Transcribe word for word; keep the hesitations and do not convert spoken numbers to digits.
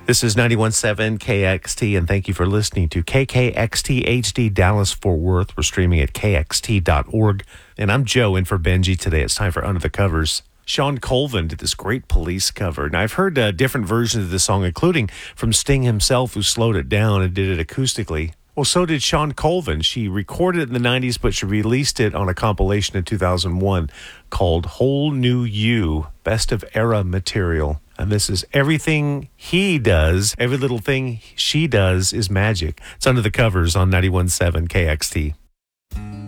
This is ninety-one point seven K X T, and thank you for listening to K K X T H D Dallas-Fort Worth. We're streaming at K X T dot org, and I'm Joe in for Benji today. It's time for Under the Covers. Sean Colvin did this great Police cover. Now, I've heard uh, different versions of this song, including from Sting himself, who slowed it down and did it acoustically. Well, so did Sean Colvin. She recorded it in the nineties, but she released it on a compilation in two thousand one called Whole New You, Best of Era Material. And this is everything he does, every little thing she does is magic. It's Under the Covers on ninety-one point seven K X T.